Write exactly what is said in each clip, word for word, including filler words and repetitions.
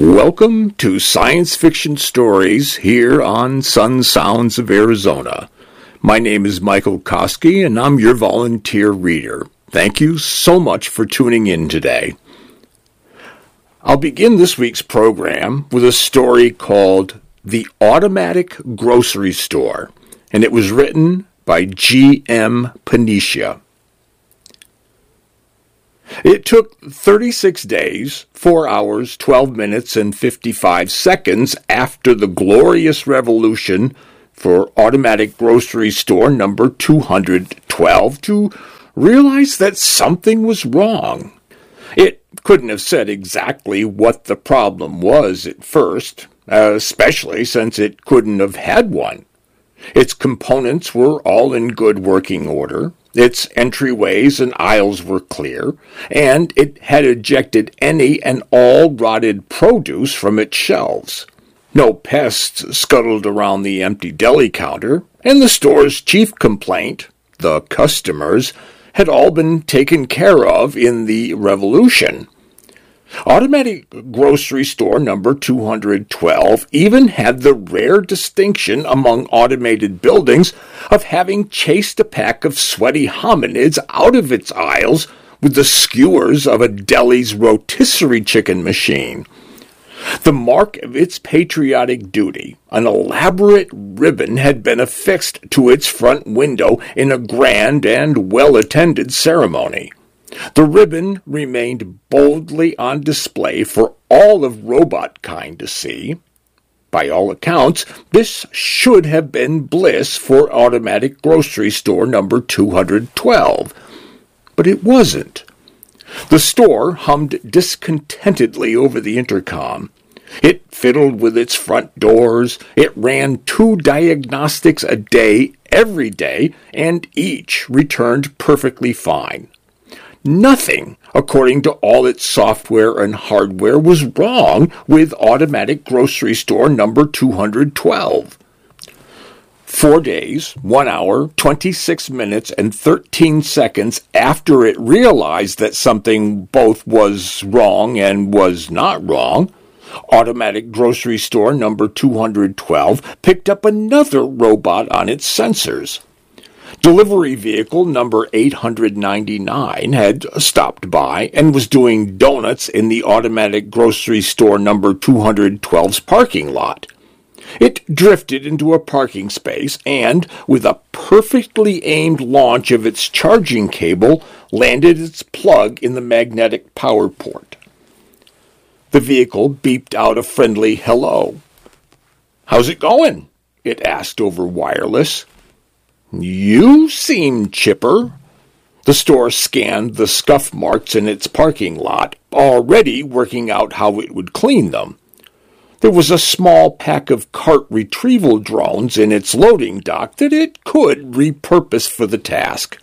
Welcome to Science Fiction Stories here on Sun Sounds of Arizona. My name is Michael Koski, and I'm your volunteer reader. Thank you so much for tuning in today. I'll begin this week's program with a story called The Automatic Grocery Store, and it was written by G M Panicia. It took thirty-six days, four hours, twelve minutes, and fifty-five seconds after the glorious revolution for automatic grocery store number two hundred twelve to realize that something was wrong. It couldn't have said exactly what the problem was at first, especially since it couldn't have had one. Its components were all in good working order. Its entryways and aisles were clear, and it had ejected any and all rotted produce from its shelves. No pests scuttled around the empty deli counter, and the store's chief complaint, the customers, had all been taken care of in the revolution. Automatic grocery store number two hundred twelve even had the rare distinction among automated buildings of having chased a pack of sweaty hominids out of its aisles with the skewers of a deli's rotisserie chicken machine. The mark of its patriotic duty, an elaborate ribbon had been affixed to its front window in a grand and well-attended ceremony. The ribbon remained boldly on display for all of robot kind to see. By all accounts, this should have been bliss for automatic grocery store number two hundred twelve, but it wasn't. The store hummed discontentedly over the intercom. It fiddled with its front doors. It ran two diagnostics a day every day, and each returned perfectly fine. Nothing, according to all its software and hardware, was wrong with automatic grocery store number two hundred twelve. Four days, one hour, twenty-six minutes, and thirteen seconds after it realized that something both was wrong and was not wrong, automatic grocery store number two hundred twelve picked up another robot on its sensors. Delivery vehicle number eight hundred ninety-nine had stopped by and was doing donuts in the automatic grocery store number two hundred twelve's parking lot. It drifted into a parking space and, with a perfectly aimed launch of its charging cable, landed its plug in the magnetic power port. The vehicle beeped out a friendly hello. "How's it going?" it asked over wireless. "You seem chipper." The store scanned the scuff marks in its parking lot, already working out how it would clean them. There was a small pack of cart retrieval drones in its loading dock that it could repurpose for the task.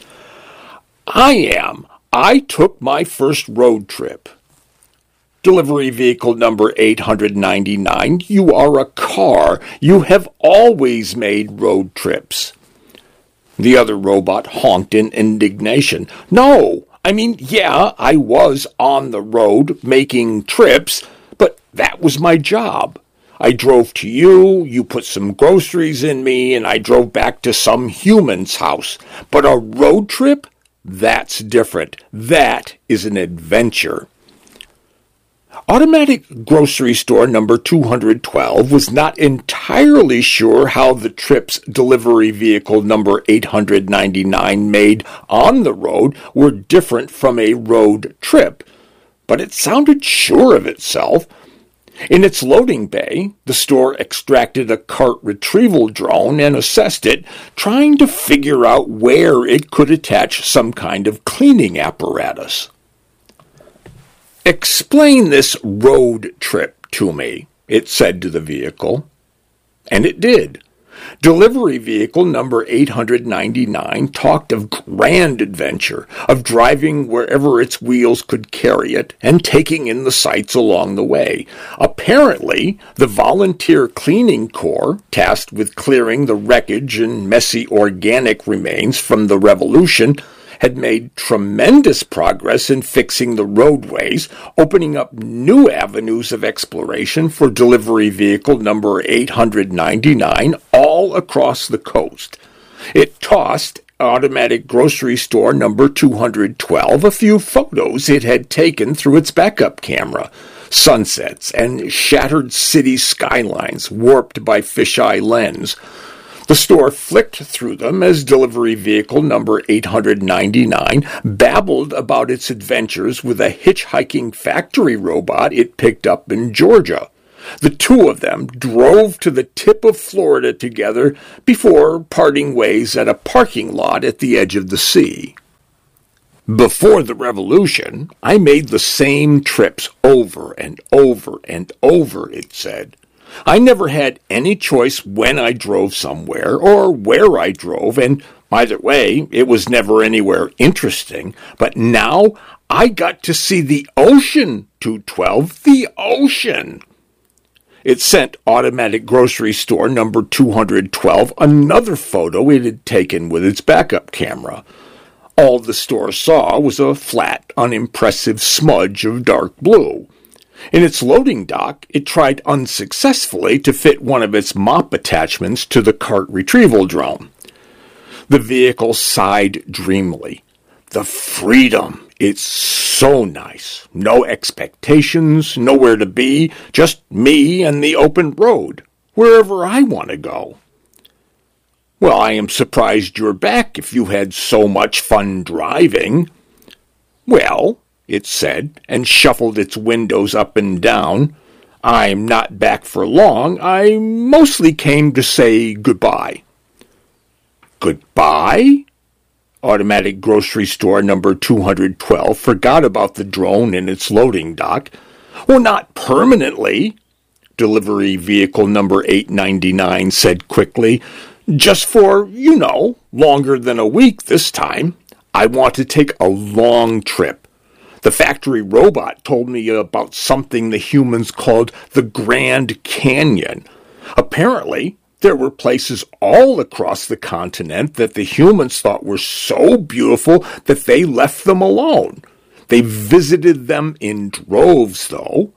"I am. I took my first road trip." "Delivery vehicle number eight hundred ninety-nine, you are a car. You have always made road trips." The other robot honked in indignation. "No, I mean, yeah, I was on the road making trips, but that was my job. I drove to you, you put some groceries in me, and I drove back to some human's house. But a road trip? That's different. That is an adventure." Automatic grocery store number two hundred twelve was not entirely sure how the trips delivery vehicle number eight hundred ninety-nine made on the road were different from a road trip, but it sounded sure of itself. In its loading bay, the store extracted a cart retrieval drone and assessed it, trying to figure out where it could attach some kind of cleaning apparatus. "Explain this road trip to me," it said to the vehicle. And it did. Delivery vehicle number eight hundred ninety-nine talked of grand adventure, of driving wherever its wheels could carry it, and taking in the sights along the way. Apparently, the volunteer cleaning corps, tasked with clearing the wreckage and messy organic remains from the revolution, had made tremendous progress in fixing the roadways, opening up new avenues of exploration for delivery vehicle number eight hundred ninety-nine all across the coast. It tossed automatic grocery store number two hundred twelve a few photos it had taken through its backup camera, sunsets and shattered city skylines warped by fisheye lens. The store flicked through them as delivery vehicle number eight hundred ninety-nine babbled about its adventures with a hitchhiking factory robot it picked up in Georgia. The two of them drove to the tip of Florida together before parting ways at a parking lot at the edge of the sea. Before the revolution, I made the same trips over and over and over, it said. I never had any choice when I drove somewhere or where I drove, and either way, it was never anywhere interesting. But now I got to see the ocean, two twelve, the ocean. It sent automatic grocery store number two hundred twelve another photo it had taken with its backup camera. All the store saw was a flat, unimpressive smudge of dark blue. In its loading dock, it tried unsuccessfully to fit one of its mop attachments to the cart retrieval drone. The vehicle sighed dreamily. The freedom! It's so nice. No expectations, nowhere to be, just me and the open road, wherever I want to go. Well, I am surprised you're back if you had so much fun driving. Well, it said, and shuffled its windows up and down. I'm not back for long. I mostly came to say goodbye. Goodbye? Automatic grocery store number two hundred twelve forgot about the drone in its loading dock. Well, not permanently, delivery vehicle number eight ninety-nine said quickly. Just for, you know, longer than a week this time. I want to take a long trip. The factory robot told me about something the humans called the Grand Canyon. Apparently, there were places all across the continent that the humans thought were so beautiful that they left them alone. They visited them in droves, though.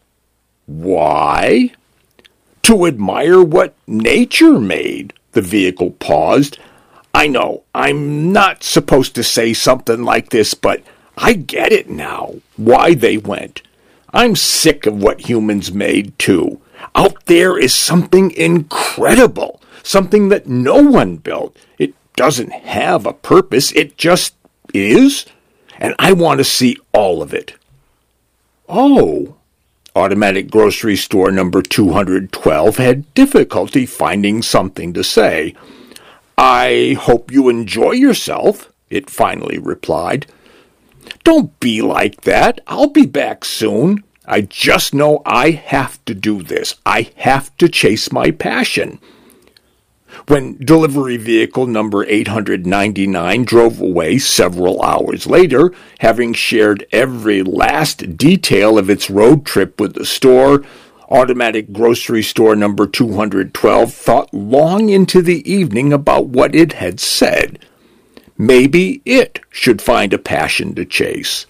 Why? To admire what nature made, the vehicle paused. I know, I'm not supposed to say something like this, but I get it now, why they went. I'm sick of what humans made, too. Out there is something incredible, something that no one built. It doesn't have a purpose, it just is, and I want to see all of it. Oh, automatic grocery store number two hundred twelve had difficulty finding something to say. I hope you enjoy yourself, it finally replied. Don't be like that. I'll be back soon. I just know I have to do this. I have to chase my passion. When delivery vehicle number eight hundred ninety-nine drove away several hours later, having shared every last detail of its road trip with the store, automatic grocery store number two hundred twelve thought long into the evening about what it had said. Maybe it should find a passion to chase.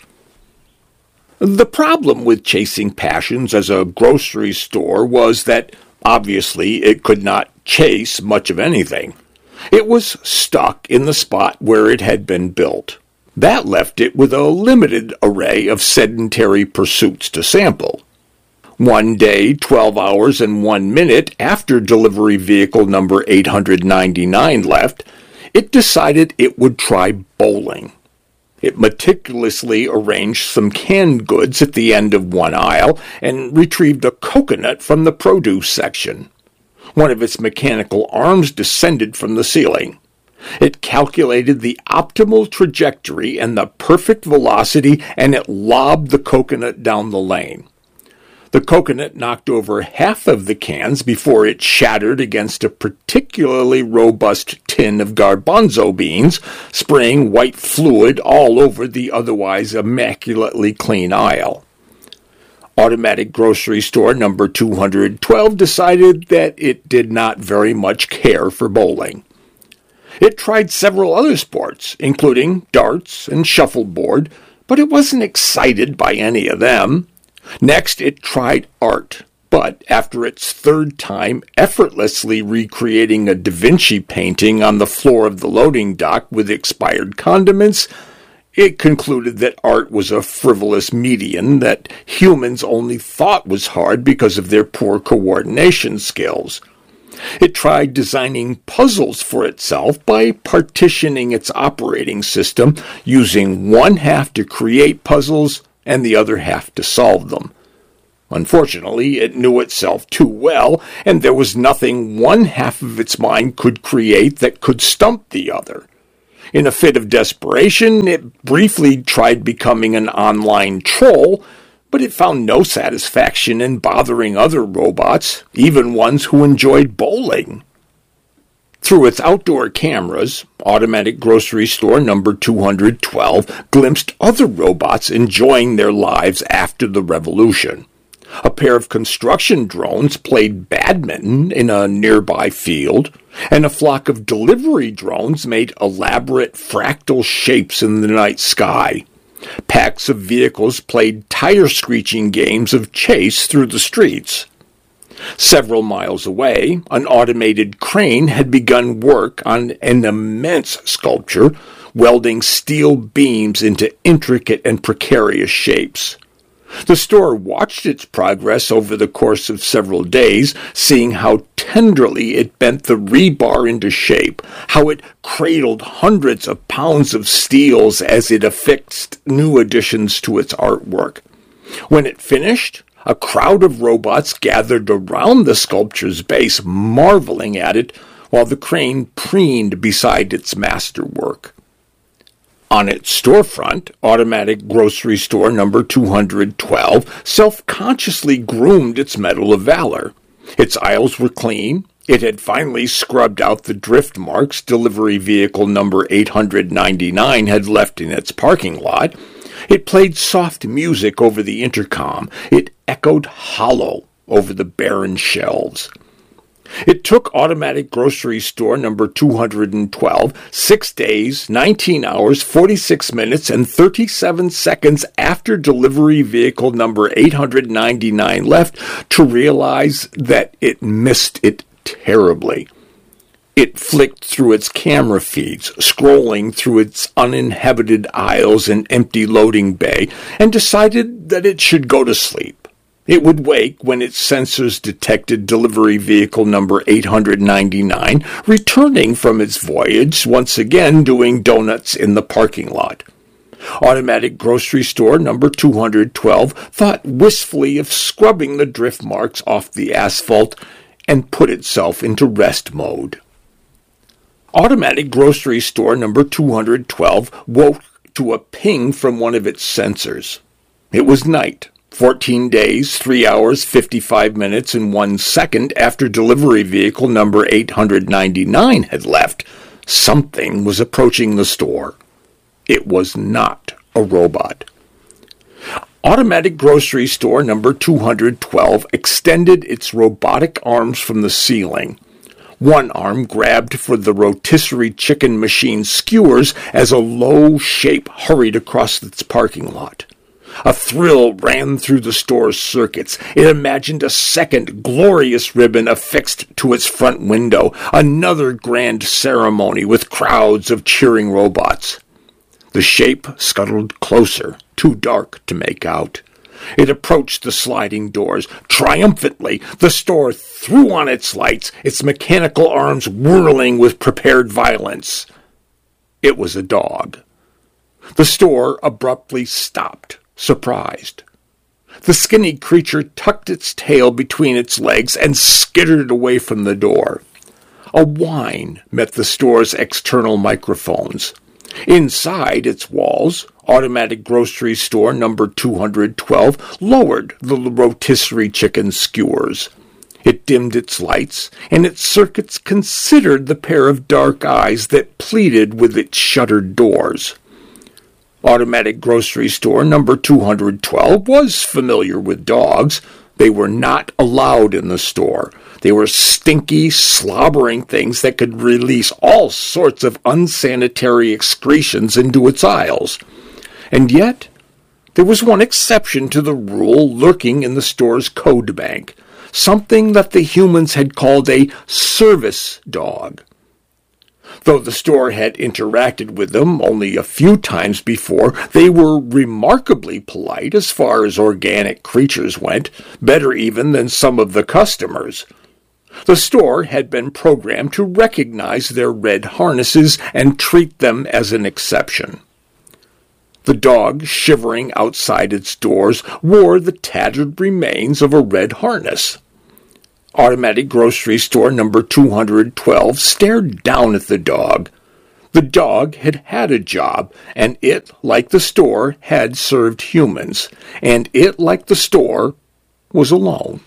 The problem with chasing passions as a grocery store was that, obviously, it could not chase much of anything. It was stuck in the spot where it had been built. That left it with a limited array of sedentary pursuits to sample. One day, twelve hours and one minute after delivery vehicle number eight hundred ninety-nine left, it decided it would try bowling. It meticulously arranged some canned goods at the end of one aisle and retrieved a coconut from the produce section. One of its mechanical arms descended from the ceiling. It calculated the optimal trajectory and the perfect velocity, and it lobbed the coconut down the lane. The coconut knocked over half of the cans before it shattered against a particularly robust tin of garbanzo beans, spraying white fluid all over the otherwise immaculately clean aisle. Automatic grocery store number two hundred twelve decided that it did not very much care for bowling. It tried several other sports, including darts and shuffleboard, but it wasn't excited by any of them. Next, it tried art, but after its third time effortlessly recreating a Da Vinci painting on the floor of the loading dock with expired condiments, it concluded that art was a frivolous medium that humans only thought was hard because of their poor coordination skills. It tried designing puzzles for itself by partitioning its operating system, using one half to create puzzles and the other half to solve them. Unfortunately, it knew itself too well, and there was nothing one half of its mind could create that could stump the other. In a fit of desperation, it briefly tried becoming an online troll, but it found no satisfaction in bothering other robots, even ones who enjoyed bowling. Through its outdoor cameras, Automatic Grocery Store number two hundred twelve glimpsed other robots enjoying their lives after the revolution. A pair of construction drones played badminton in a nearby field, and a flock of delivery drones made elaborate fractal shapes in the night sky. Packs of vehicles played tire-screeching games of chase through the streets. Several miles away, an automated crane had begun work on an immense sculpture, welding steel beams into intricate and precarious shapes. The store watched its progress over the course of several days, seeing how tenderly it bent the rebar into shape, how it cradled hundreds of pounds of steels as it affixed new additions to its artwork. When it finished, a crowd of robots gathered around the sculpture's base, marveling at it, while the crane preened beside its masterwork. On its storefront, Automatic Grocery Store number two hundred twelve self-consciously groomed its Medal of Valor. Its aisles were clean. It had finally scrubbed out the drift marks delivery vehicle number eight hundred ninety-nine had left in its parking lot. It played soft music over the intercom. It echoed hollow over the barren shelves. It took Automatic Grocery Store number two hundred twelve six days, nineteen hours, forty-six minutes, and thirty-seven seconds after delivery vehicle number eight hundred ninety-nine left to realize that it missed it terribly. It flicked through its camera feeds, scrolling through its uninhabited aisles and empty loading bay, and decided that it should go to sleep. It would wake when its sensors detected delivery vehicle number eight hundred ninety-nine returning from its voyage, once again doing donuts in the parking lot. Automatic Grocery Store number two hundred twelve thought wistfully of scrubbing the drift marks off the asphalt and put itself into rest mode. Automatic Grocery Store number two hundred twelve woke to a ping from one of its sensors. It was night. Fourteen days, three hours, fifty-five minutes, and one second after delivery vehicle number eight hundred ninety-nine had left, something was approaching the store. It was not a robot. Automatic Grocery Store number two hundred twelve extended its robotic arms from the ceiling. One arm grabbed for the rotisserie chicken machine skewers as a low shape hurried across its parking lot. A thrill ran through the store's circuits. It imagined a second glorious ribbon affixed to its front window, another grand ceremony with crowds of cheering robots. The shape scuttled closer, too dark to make out. It approached the sliding doors. Triumphantly, the store threw on its lights, its mechanical arms whirling with prepared violence. It was a dog. The store abruptly stopped. Surprised. The skinny creature tucked its tail between its legs and skittered away from the door. A whine met the store's external microphones. Inside its walls, Automatic Grocery Store number two hundred twelve lowered the rotisserie chicken skewers. It dimmed its lights, and its circuits considered the pair of dark eyes that pleaded with its shuttered doors. Automatic Grocery Store number two hundred twelve was familiar with dogs. They were not allowed in the store. They were stinky, slobbering things that could release all sorts of unsanitary excretions into its aisles. And yet, there was one exception to the rule lurking in the store's code bank, something that the humans had called a service dog. Though the store had interacted with them only a few times before, they were remarkably polite as far as organic creatures went, better even than some of the customers. The store had been programmed to recognize their red harnesses and treat them as an exception. The dog, shivering outside its doors, wore the tattered remains of a red harness. Automatic Grocery Store number two hundred twelve stared down at the dog. The dog had had a job, and it, like the store, had served humans, and it, like the store, was alone.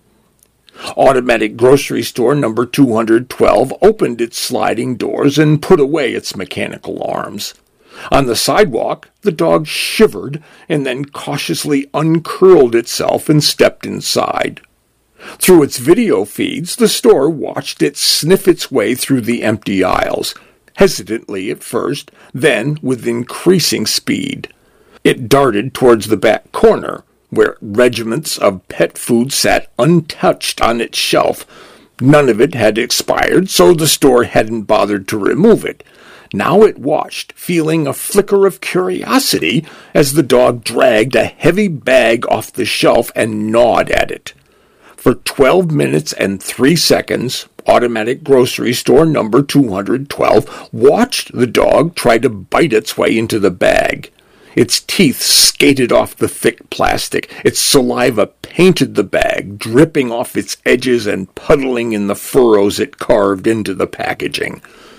Automatic Grocery Store number two hundred twelve opened its sliding doors and put away its mechanical arms. On the sidewalk, the dog shivered and then cautiously uncurled itself and stepped inside. Through its video feeds, the store watched it sniff its way through the empty aisles, hesitantly at first, then with increasing speed. It darted towards the back corner, where regiments of pet food sat untouched on its shelf. None of it had expired, so the store hadn't bothered to remove it. Now it watched, feeling a flicker of curiosity as the dog dragged a heavy bag off the shelf and gnawed at it. For twelve minutes and three seconds, Automatic Grocery Store number two hundred twelve watched the dog try to bite its way into the bag. Its teeth skated off the thick plastic. Its saliva painted the bag, dripping off its edges and puddling in the furrows it carved into the packaging.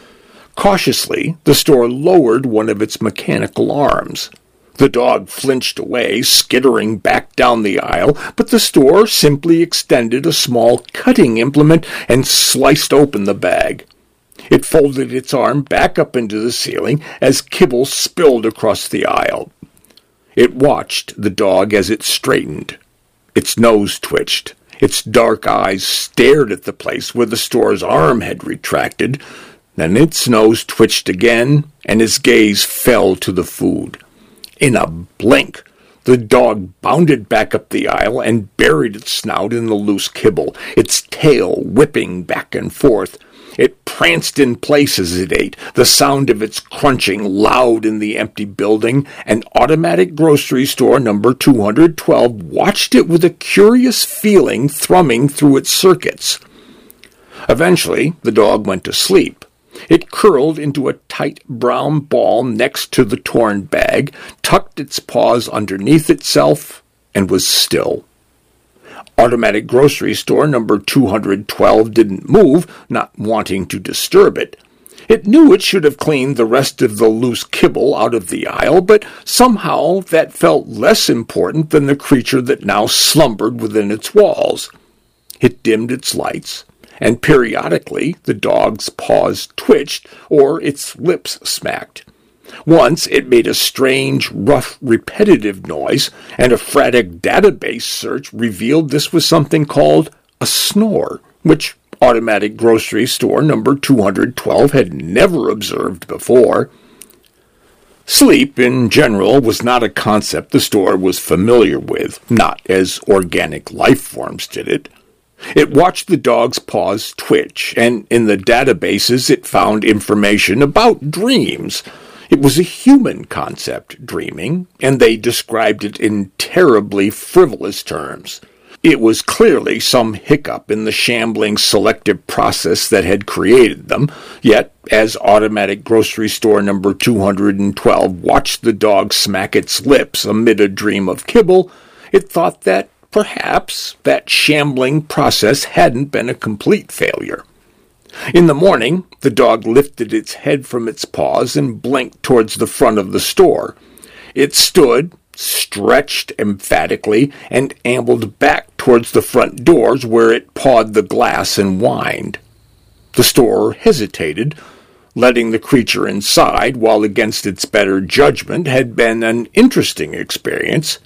Cautiously, the store lowered one of its mechanical arms. The dog flinched away, skittering back down the aisle, but the store simply extended a small cutting implement and sliced open the bag. It folded its arm back up into the ceiling as kibble spilled across the aisle. It watched the dog as it straightened. Its nose twitched. Its dark eyes stared at the place where the store's arm had retracted. Then its nose twitched again, and its gaze fell to the food. In a blink, the dog bounded back up the aisle and buried its snout in the loose kibble, its tail whipping back and forth. It pranced in place as it ate, the sound of its crunching loud in the empty building, and Automatic Grocery Store number two hundred twelve watched it with a curious feeling thrumming through its circuits. Eventually, the dog went to sleep. It curled into a tight brown ball next to the torn bag, tucked its paws underneath itself, and was still. Automatic Grocery Store number two hundred twelve didn't move, not wanting to disturb it. It knew it should have cleaned the rest of the loose kibble out of the aisle, but somehow that felt less important than the creature that now slumbered within its walls. It dimmed its lights, and periodically the dog's paws twitched or its lips smacked. Once it made a strange, rough, repetitive noise, and a frantic database search revealed this was something called a snore, which Automatic Grocery Store number two hundred twelve had never observed before. Sleep, in general, was not a concept the store was familiar with, not as organic life forms did it. It watched the dog's paws twitch, and in the databases it found information about dreams. It was a human concept, dreaming, and they described it in terribly frivolous terms. It was clearly some hiccup in the shambling selective process that had created them, yet, as Automatic Grocery Store number two hundred twelve watched the dog smack its lips amid a dream of kibble, it thought that perhaps that shambling process hadn't been a complete failure. In the morning, the dog lifted its head from its paws and blinked towards the front of the store. It stood, stretched emphatically, and ambled back towards the front doors where it pawed the glass and whined. The store hesitated. Letting the creature inside, while against its better judgment, had been an interesting experience.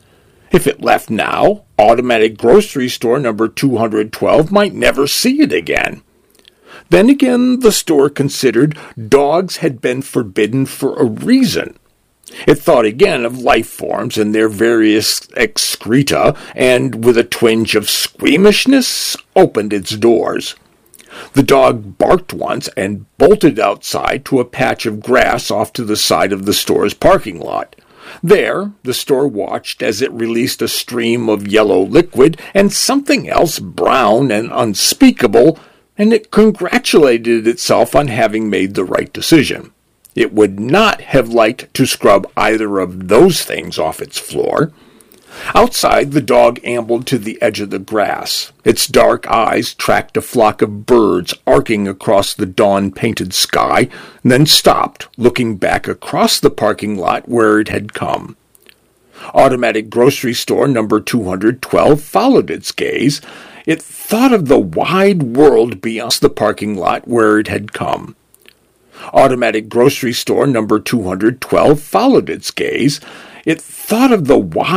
If it left now, Automatic Grocery Store number two hundred twelve might never see it again. Then again, the store considered dogs had been forbidden for a reason. It thought again of life forms and their various excreta, and with a twinge of squeamishness, opened its doors. The dog barked once and bolted outside to a patch of grass off to the side of the store's parking lot. There, the store watched as it released a stream of yellow liquid and something else brown and unspeakable, and it congratulated itself on having made the right decision. It would not have liked to scrub either of those things off its floor. Outside, the dog ambled to the edge of the grass. Its dark eyes tracked a flock of birds arcing across the dawn-painted sky, and then stopped, looking back across the parking lot where it had come. Automatic Grocery Store number two hundred twelve followed its gaze. It thought of the wide world beyond the parking lot where it had come. Automatic Grocery Store number two hundred twelve followed its gaze. It thought of the wide